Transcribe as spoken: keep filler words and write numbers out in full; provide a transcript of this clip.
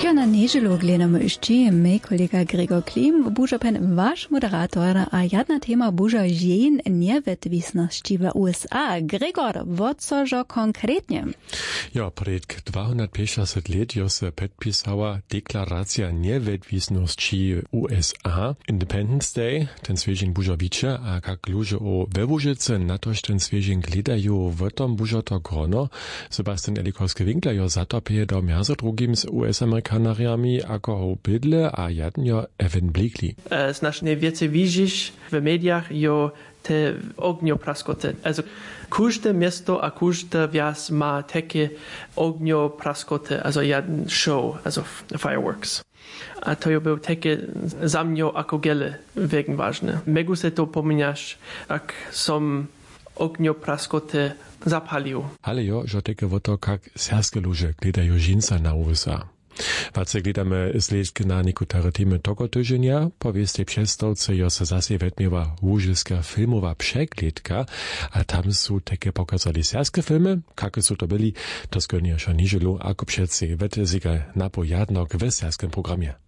Jo, na niedzielu gledamy jeszcze my, kolega Gregor Klim, buža pen waš moderator, a jedna tema buža žen nevetvisnosti v U S A. Gregor, wo cožo konkretnie? Ja, pred dvestopäťdesiat let jo se podpisała deklaracja nevetvisnosti U S A. Independence Day, ten sviežin buža viče, a kak luže o Wevužice, na tož ten sviežin gledajú, v tom buža to grono. Sebastian Elikorski-Winkler jo zatopie do mjaza drugim z U S Amerikanariami, ako ho bydle, a jeden jo Evan Blakely. Znacznie więcej widzisz w mediach jo te ogniopraskoty. Also każde miasto a każde wjazd ma takie ogniopraskoty, also jeden show, also fireworks. A to jo był takie za mnie jako gele wegen ważne. Megu se to pominasz, jak som ogniopraskoty zapalił. Ale jo, że takie woto kak serskie luże gledają żinca na U S A. Wace gledamy sledki na niektóre temy tego tygodnia, powieste przestawcy jo se zase wetmiewa łużyska filmowa przegledka, a tam są takie pokazali serskie filmy, kakie są to byli, to zgodnie jeszcze niżelu, ako przece wete ziga na pojadnok w serskim programie.